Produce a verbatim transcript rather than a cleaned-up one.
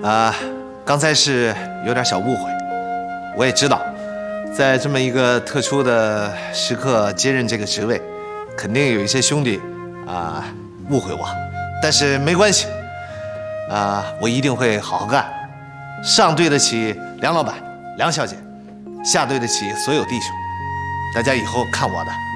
啊，刚才是有点小误会，我也知道，在这么一个特殊的时刻接任这个职位，肯定有一些兄弟啊误会我，但是没关系，啊，我一定会好好干，上对得起梁老板、梁小姐，下对得起所有弟兄，大家以后看我的